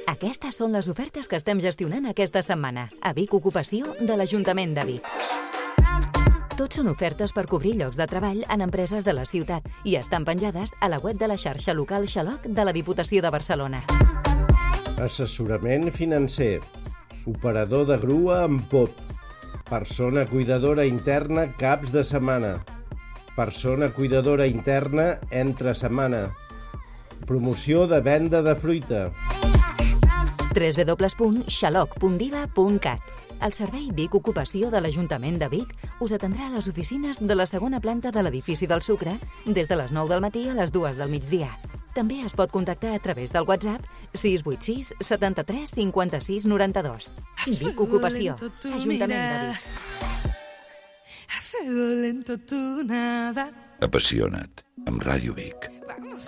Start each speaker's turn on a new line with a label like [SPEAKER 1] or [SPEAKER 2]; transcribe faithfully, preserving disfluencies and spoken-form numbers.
[SPEAKER 1] Aquestes són les ofertes que estem gestionant aquesta setmana a Vic Ocupació de l'Ajuntament de Vic. Tots són ofertes per cobrir llocs de treball en empreses de la ciutat i estan penjades a la web de la xarxa local Xaloc de la Diputació de Barcelona.
[SPEAKER 2] Assessorament financer, operador de grua amb pop, persona cuidadora interna caps de setmana, persona cuidadora interna entre setmana, promoció de venda de fruita.
[SPEAKER 1] w w w punt xaloc punt diva punt cat. El servei Vic Ocupació de l'Ajuntament de Vic us atendrà a les oficines de la segona planta de l'edifici del Sucre des de les nou del matí a les dues del migdia. També es pot contactar a través del WhatsApp sis vuit sis setanta-tres cinquanta-sis noranta-dos. Vic Ocupació, Ajuntament de Vic.
[SPEAKER 3] A fuego lento tu nada.
[SPEAKER 4] Apassiona't amb Ràdio Vic.
[SPEAKER 3] Vamos